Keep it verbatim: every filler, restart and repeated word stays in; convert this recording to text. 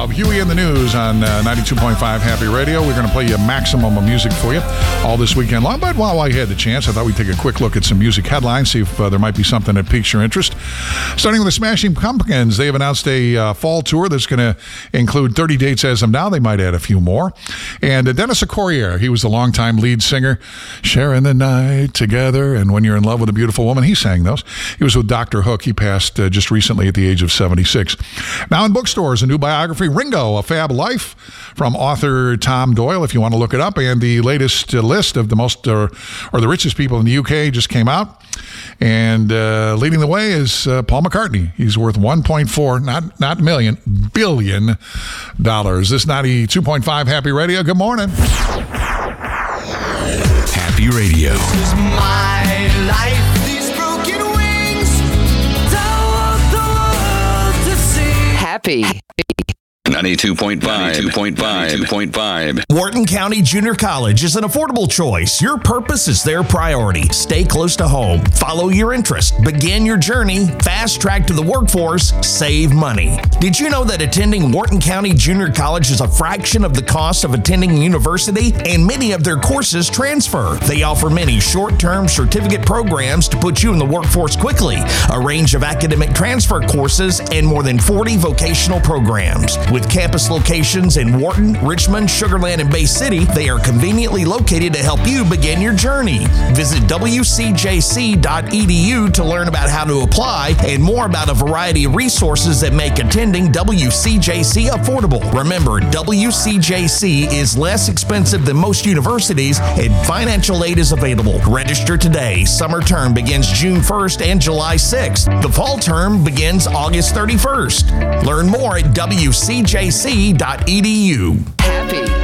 of Huey and the News on uh, ninety-two point five Happy Radio. We're going to play you a maximum of music for you all this weekend long. But while I had the chance, I thought we'd take a quick look at some music headlines, see if uh, there might be something that piques your interest. Starting with the Smashing Pumpkins, they have announced a uh, fall tour that's going to include thirty dates as of now. They might add a few more. And uh, Dennis Okorie, he was the longtime lead singer, sharing the night together, and When You're in Love with a Beautiful Woman. He sang those. He was with Doctor Hook. He passed uh, just recently at the age of seventy-six. Now in bookstores, a new biography, Ringo, A Fab Life, from author Tom Doyle, if you want to look it up. And the latest uh, list of the most uh, or the richest people in the U K just came out. And uh, leading the way is uh, Paul McCartney. He's worth one point four, not not million, billion dollars. This ninety-two point five Happy Radio. Good morning. Happy Radio. This is my life. These broken wings. Don't want the world to see. Happy. ninety-two point five, ninety-two point five, ninety-two point five. Wharton County Junior College is an affordable choice. Your purpose is their priority. Stay close to home. Follow your interest. Begin your journey. Fast track to the workforce. Save money. Did you know that attending Wharton County Junior College is a fraction of the cost of attending university? And many of their courses transfer. They offer many short-term certificate programs to put you in the workforce quickly, a range of academic transfer courses, and more than forty vocational programs. With campus locations in Wharton, Richmond, Sugar Land, and Bay City, they are conveniently located to help you begin your journey. Visit w c j c dot e d u to learn about how to apply and more about a variety of resources that make attending W C J C affordable. Remember, W C J C is less expensive than most universities and financial aid is available. Register today. Summer term begins June first and July sixth. The fall term begins August thirty-first. Learn more at w c j c dot e d u.